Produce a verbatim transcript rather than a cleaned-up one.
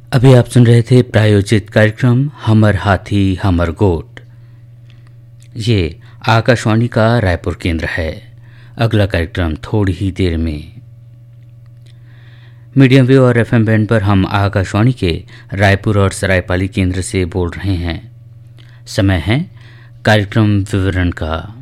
अभी आप सुन रहे थे प्रायोजित कार्यक्रम हमर हाथी हमर गोट। ये आकाशवाणी का रायपुर केंद्र है। अगला कार्यक्रम थोड़ी ही देर में। मीडियम वेव और एफएम बैंड पर हम आकाशवाणी के रायपुर और सरायपाली केंद्र से बोल रहे हैं। समय है कार्यक्रम विवरण का।